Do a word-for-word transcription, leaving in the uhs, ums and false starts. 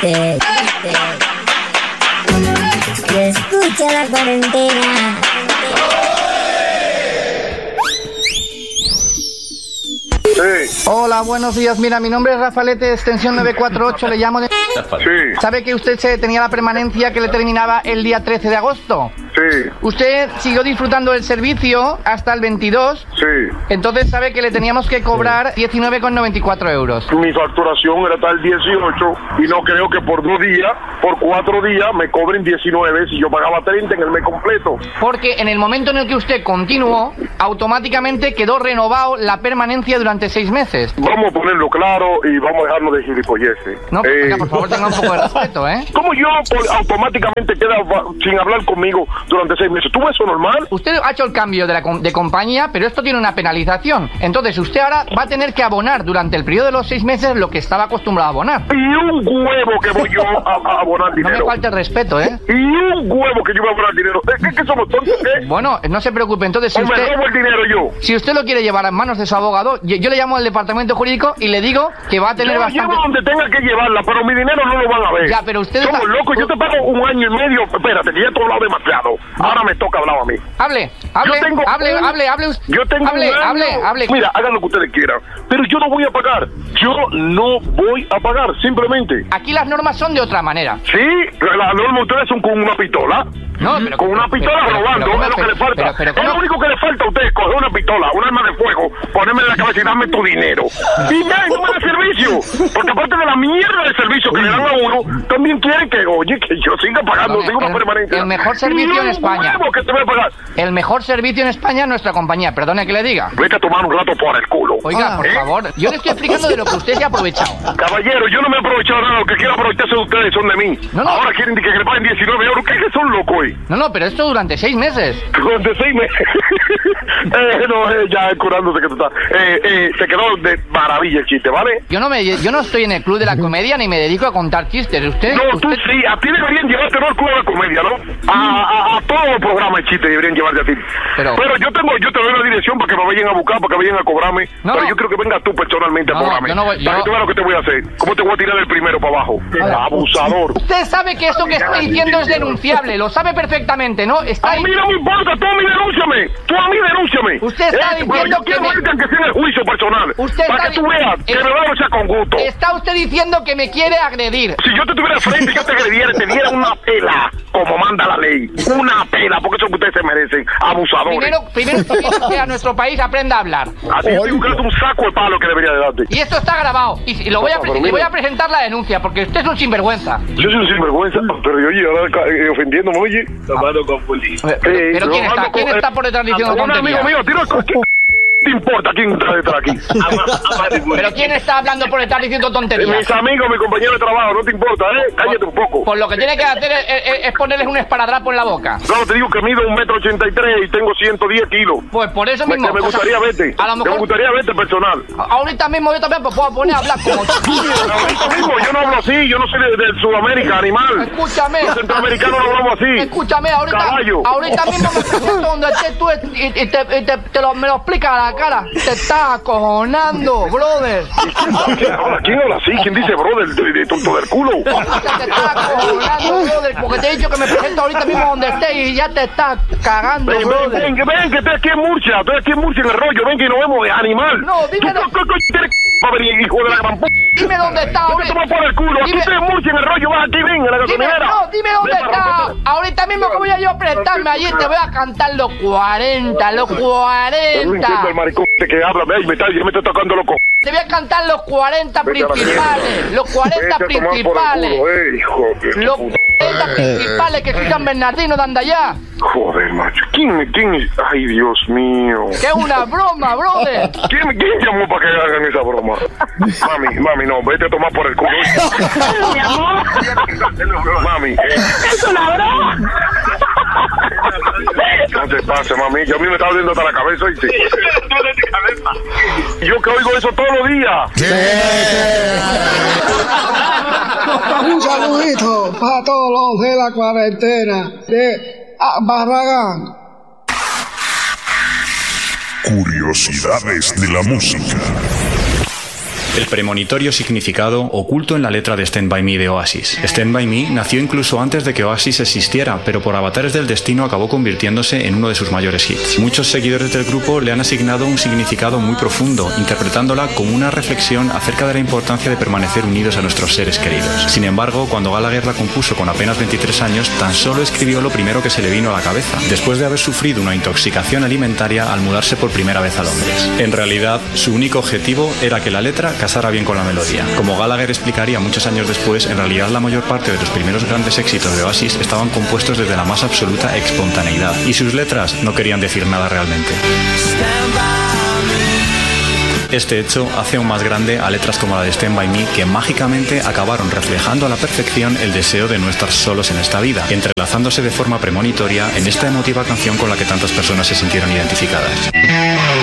viste, viste. Y escucha la cuarentena. Sí. Hola, buenos días. Mira, mi nombre es Rafalete, extensión nueve cuatro ocho, le llamo de... Sí. ¿Sabe que usted se tenía la permanencia que le terminaba el día trece de agosto? Sí. Usted siguió disfrutando del servicio hasta el veintidós. Sí. Entonces sabe que le teníamos que cobrar diecinueve con noventa y cuatro euros. Mi facturación era hasta el dieciocho y no creo que por dos días, por cuatro días me cobren diecinueve si yo pagaba treinta en el mes completo. Porque en el momento en el que usted continuó, automáticamente quedó renovado la permanencia durante seis meses. Vamos a ponerlo claro y vamos a dejarnos de gilipolleces. No, Eh, oiga, por favor, tenga un poco de respeto, ¿eh? ¿Cómo yo por- automáticamente queda va- sin hablar conmigo durante seis meses? ¿Tú ves eso normal? Usted ha hecho el cambio de, la, com- de compañía, pero esto tiene una penalización. Entonces usted ahora va a tener que abonar durante el periodo de los seis meses lo que estaba acostumbrado a abonar. Y un huevo que voy yo a, a abonar No me dinero. falte el respeto, ¿eh? Y un huevo que yo voy a abonar dinero. ¿Es que, que somos tontos, qué? Bueno, no se preocupe, entonces si ¿O me usted... robo el dinero yo? Si usted lo quiere llevar en manos de su abogado, yo, yo le llamo al departamento jurídico y le digo que va a tener Yo la bastante... llevo donde tenga que llevarla, pero mi dinero no lo van a ver. Ya, pero usted Somos está- locos, yo te pago un año y medio. Espérate, que ya te he hablado demasiado. Ahora me toca hablar a mí. Hable, hable, Yo tengo hable, un- hable, hable usted. Yo tengo Hable, un año. hable, hable. Mira, hagan lo que ustedes quieran, pero yo no voy a pagar. Yo no voy a pagar, simplemente. Aquí las normas son de otra manera. Sí, la norma ustedes son con una pistola. No, pero... Con una pero- pistola pero- robando, pero- es lo que pero- le falta. pero- pero- es lo ¿cómo? único que le falta a ustedes, coger una pistola, un arma de fuego, ponerme en la cabeza y darme tu dinero. Y ya, y no me da servicio. Porque aparte de la mierda de servicio que le dan a uno, también quieren que, oye, que yo siga pagando, Perdone, tengo una el- permanencia. el mejor servicio Y en un España. huevo que te voy a pagar. El mejor servicio en España es nuestra compañía, perdone que le diga. Vete a tomar un rato por el culo. Oiga, por ¿Eh? favor, yo le estoy explicando de lo que usted se ha aprovechado. Caballero, yo no me he aprovechado nada, lo que quiero aprovecharse de ustedes son de mí. No, no. Ahora quieren que le paguen diecinueve euros, ¿qué es que son locos hoy? No, no, pero esto durante seis meses. Durante seis meses. eh, no, eh, ya curándose que tú estás. Eh, eh, se quedó de maravilla el chiste, ¿vale? Yo no me, yo no estoy en el club de la comedia ni me dedico a contar chistes. Usted, No, tú usted... sí, a ti deberían llevarte no al club de la comedia, ¿no? A, a, a todos los programas de chistes deberían llevarte a ti. Pero- yo tengo, yo te doy una dirección para que me vayan a buscar, para que vayan a cobrarme. No. Pero yo creo que vengas tú personalmente No, a cobrarme. yo no voy- Para yo- que tú veas lo que te voy a hacer. ¿Cómo te voy a tirar del primero para abajo? Abusador. Usted sabe que esto que está diciendo es denunciable, lo sabe perfectamente, ¿no? Está A ahí... mí no me importa, tú a mí denúnciame. Tú a mí denúnciame. Usted está Eh, pero diciendo yo quiero que me- ver que sea en el juicio personal. Usted para está que tú di- veas que Eh, me va a luchar con gusto. Está usted diciendo que me quiere agredir. Si yo te tuviera frente y yo te agrediera, te diera una pela, como manda la ley. Una pela, porque eso es lo que ustedes se merecen. Abusadores. Primero, primero quiero que a nuestro país aprenda a hablar. A ti te buscaste un saco de palo que debería de darte. Y esto está grabado. Y, y lo voy a, Pero le mira. voy a presentar la denuncia, porque usted es un sinvergüenza. Yo soy un sinvergüenza, pero yo oye, ahora ca- eh, ofendiéndome, oye. Tomando con policía. Pero, Eh, pero lo ¿quién está? mando ¿Quién con- está por detrás diciendo Un amigo tonterías? mío, tira ¿qué te importa quién está detrás aquí? ¿Pero quién está hablando por detrás diciendo Eh, tonterías? Mis amigos, mi compañero de trabajo, no te importa, ¿eh? Cállate un poco. Pues lo que tiene que hacer es, es- es ponerles un esparadrapo en la boca. No, te digo que mido un metro ochenta y tres y tengo ciento diez kilos. Pues por eso Me, mismo. que me o sea, gustaría verte. A lo Me mejor. gustaría verte personal. Ahorita mismo yo también pues, puedo poner a hablar como. Ahorita mismo, yo no hablo así, yo no soy de, de Sudamérica, animal. Escúchame. Los centroamericanos no hablamos así. Escúchame, ahorita, Caballo. ahorita mismo me presento donde estés tú y, y te, y te- te lo, me lo explicas a la cara. Te estás acojonando, brother. ¿Quién habla? ¿Quién habla así? ¿Quién dice brother de, de tonto del culo? Te estás acojonando, brother, porque te he dicho que me presento ahorita mismo donde estés y ya te estás cagando, Ven, ven, brother. ven, ven, que estoy aquí en Murcia, estoy aquí en Murcia en el rollo, ven que nos vemos, animal. No, dime ¿Tú no- qué coño tienes para venir, hijo de la gran puta? Dime dónde estás Yo te ahorita. tomo por el culo, aquí Dime- estoy en Murcia en el rollo, vas aquí, ven, a la Dime, gasolinera. no, dime dónde Ven para está. romper- Ahorita mismo que voy a yo a prestarme allí, te voy a cantar los cuarenta, los No entiendo el cuarenta. maricón este que habla, ve, y me está, ya me está tocando loco. Te voy a cantar los cuarenta Vete a la principales, mierda. los cuarenta Vete a tomar por el principales. culo, eh, hijo de Los puta. cuarenta principales que soy San Bernardino de Andayá. Joder, macho, ¿quién, quién es? Ay, Dios mío. Que es una broma, brother. ¿Quién, ¿Quién llamó para que hagan esa broma? Mami, mami, no, vete a tomar por el culo. Mi amor, Mami, eh, es una broma. no te pases, mami. Yo a mí me está doliendo hasta la cabeza, ¿oíste? Yo que oigo eso todos los días. Un saludito para todos los de la cuarentena de ah, Barragán. Curiosidades de la música. El premonitorio significado oculto en la letra de Stand By Me de Oasis. Stand By Me nació incluso antes de que Oasis existiera, pero por avatares del destino acabó convirtiéndose en uno de sus mayores hits. Muchos seguidores del grupo le han asignado un significado muy profundo, interpretándola como una reflexión acerca de la importancia de permanecer unidos a nuestros seres queridos. Sin embargo, cuando Gallagher la compuso con apenas veintitrés años, tan solo escribió lo primero que se le vino a la cabeza, después de haber sufrido una intoxicación alimentaria al mudarse por primera vez a Londres. En realidad, su único objetivo era que la letra casara bien con la melodía. Como Gallagher explicaría muchos años después, en realidad la mayor parte de los primeros grandes éxitos de Oasis estaban compuestos desde la más absoluta espontaneidad, y sus letras no querían decir nada realmente. Este hecho hace aún más grande a letras como la de Stand By Me, que mágicamente acabaron reflejando a la perfección el deseo de no estar solos en esta vida, entrelazándose de forma premonitoria en esta emotiva canción con la que tantas personas se sintieron identificadas.